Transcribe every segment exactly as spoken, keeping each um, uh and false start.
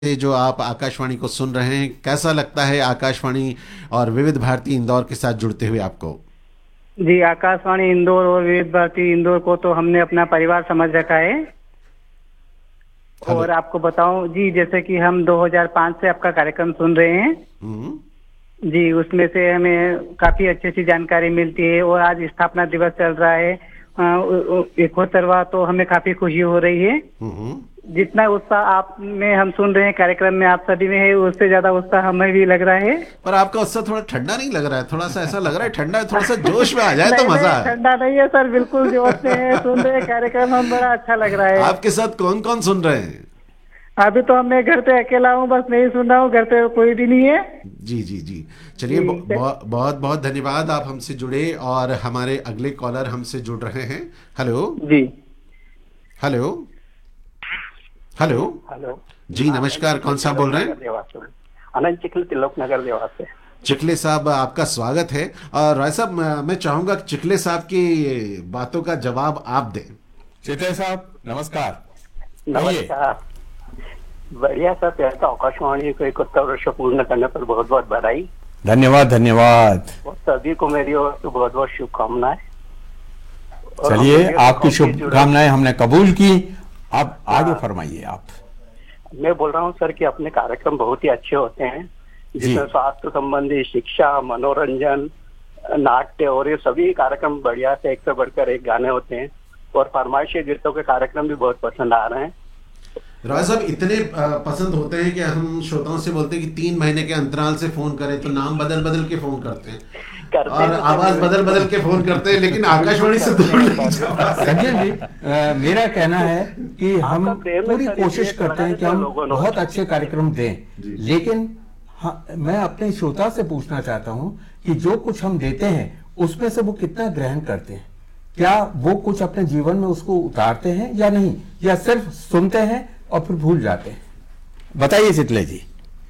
से जो आप आकाशवाणी को सुन रहे हैं, कैसा लगता है आकाशवाणी और विविध भारती इंदौर के साथ जुड़ते हुए आपको? जी, आकाशवाणी इंदौर और विविध भारती इंदौर को तो हमने अपना परिवार समझ रखा है। हेलो। और आपको बताऊं जी, जैसे कि हम दो हज़ार पाँच से आपका कार्यक्रम सुन रहे हैं हम्म। जी, उसमें से हमें काफी अच्छी अच्छी जानकारी मिलती है। और आज स्थापना दिवस चल रहा है इकहत्तरवां, तो हमें काफी खुशी हो रही है। हम्म। जितना उत्साह आप में हम सुन रहे हैं कार्यक्रम में आप सभी में है, उससे ज्यादा उत्साह हमें भी लग रहा है। पर आपका उत्साह थोड़ा ठंडा नहीं लग रहा है? थोड़ा सा ऐसा लग रहा है ठंडा है, थोड़ा सा जोश में आ जाए तो नहीं मजा नहीं, है। ठंडा नहीं है सर, बिल्कुल जोश में है, सुन रहे हैं कार्यक्रम हम, बड़ा अच्छा लग रहा है। आपके साथ कौन कौन सुन रहे हैं? अभी तो मैं घर पे अकेला हूँ, बस नहीं सुन रहा हूँ, घर पे कोई भी नहीं है। जी जी जी। चलिए, जी, ब- बहुत बहुत बहुत धन्यवाद, आप हमसे जुड़े। और हमारे अगले कॉलर हमसे जुड़ रहे हैं। हेलो। जी हेलो। हेलो। हेलो। जी नमस्कार, कौन सा बोल रहे हैं? देवास से अनंत चिखली तिलोक नगर देवास से। चिखले साहब, आपका स्वागत है। और राय साहब, मैं मैं चाहूंगा कि चिखले साहब की बातों का जवाब आप दें। चिखले साहब नमस्कार। कहिए। नमस्कार। बढ़िया सर, पहले तो आकाशवाणी को इकहत्तर वर्ष पूर्ण करने पर बहुत बहुत बधाई। धन्यवाद धन्यवाद। और सभी को मेरी ओर से बहुत बहुत शुभकामनाएं। और चलिए, हम लोग आपकी काफी जुड़े- शुभकामनाएं हमने कबूल की। अब आगे हाँ। फरमाइए आप। मैं बोल रहा हूँ सर कि अपने कार्यक्रम बहुत ही अच्छे होते हैं, जिसमें जी। स्वास्थ्य संबंधी, शिक्षा, मनोरंजन, नाट्य और ये सभी कार्यक्रम बढ़िया से एक से बढ़कर एक गाने होते हैं। और फरमाइशी गीतों के कार्यक्रम भी बहुत पसंद आ रहे हैं। राय साहब, इतने अ, पसंद होते हैं कि हम श्रोताओं से बोलते हैं कि तीन महीने के अंतराल से फोन करें, तो नाम बदल बदल के फोन करते हैं करते और हैं तो आवाज सर, बदल बदल के फोन करते हैं, लेकिन आकाशवाणी से दूर नहीं जा पाते। संजय जी, अ, मेरा कहना है कि हम आपका प्रेम है पूरी सर, कोशिश इसलिए करते हैं कि लगातार हम लोगों ने- बहुत अच्छे कार्यक्रम दें, जी। लेकिन हाँ, मैं अपने श्रोता से पूछना चाहता हूं कि जो कुछ हम देते हैं उसमें से वो कितना ग्रहण करते हैं? क्या वो कुछ अपने जीवन में उसको उतारते हैं या नहीं, या सिर्फ सुनते हैं और फिर भूल जाते हैं? बताइए चिखले जी।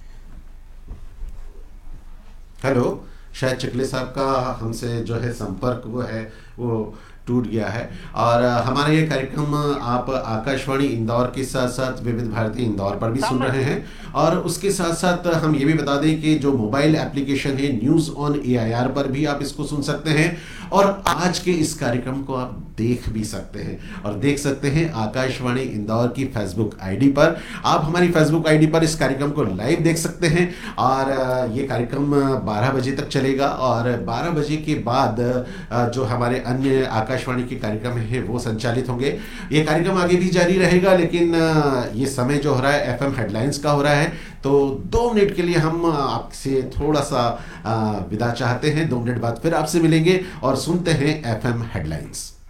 हेलो। शायद चिखले साहब का हमसे जो है संपर्क वो है वो टूट गया है। और अ, हमारा ये कार्यक्रम आप आकाशवाणी इंदौर के साथ साथ विविध भारती इंदौर पर भी सुन रहे हैं। और उसके साथ साथ हम ये भी बता दें कि जो मोबाइल एप्लीकेशन है news on A I R पर भी आप इसको सुन सकते हैं। और आज के इस कार्यक्रम को आप देख भी सकते हैं, और देख सकते हैं आकाशवाणी इंदौर की फेसबुक आईडी पर। आप हमारी फेसबुक आईडी पर इस कार्यक्रम को लाइव देख सकते हैं। और अ, ये कार्यक्रम बारह बजे तक चलेगा, और बारह बजे के बाद अ, जो हमारे अन्य आकाशवाणी के कार्यक्रम हैं वो संचालित होंगे। ये कार्यक्रम आगे भी जारी रहेगा, लेकिन अ, ये समय जो हो रहा है एफएम हेडलाइंस का हो रहा है। तो दो मिनट के लिए हम आपसे थोड़ा सा अ, विदा चाहते हैं। दो मिनट बाद फिर आपसे मिलेंगे और सुनते हैं एफएम हेडलाइंस।